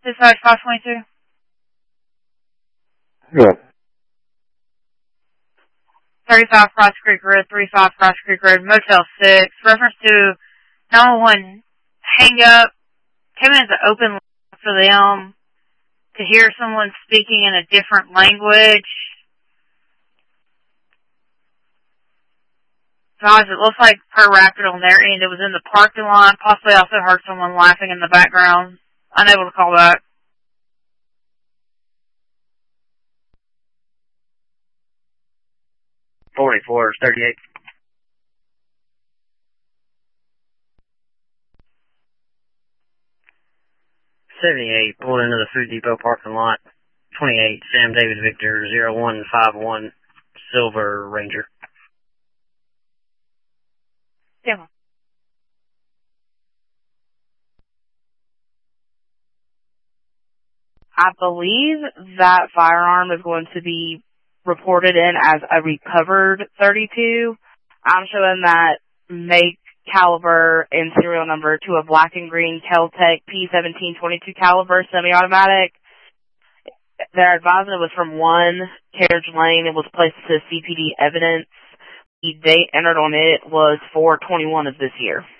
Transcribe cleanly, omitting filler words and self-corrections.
Dispatch 522. Yeah. 35 Cross Creek Road, 35 Cross Creek Road, Motel 6. Reference to 911 hang up. 10 minutes of open line for them to hear someone speaking in a different language. Guys, it looks like per rapid on their end. It was in the parking lot. Possibly also heard someone laughing in the background. Unable to call back. .44 is 38. 78, pulled into the Food Depot parking lot. 28, Sam David Victor, 0151, Silver Ranger. Yeah. I believe that firearm is going to be reported in as a recovered .32. I'm showing that make, caliber, and serial number to a black and green Kel-Tec P1722 caliber semi-automatic. They're advising it was from 1 Carriage Lane. It was placed to CPD evidence. The date entered on it was 4/21 of this year.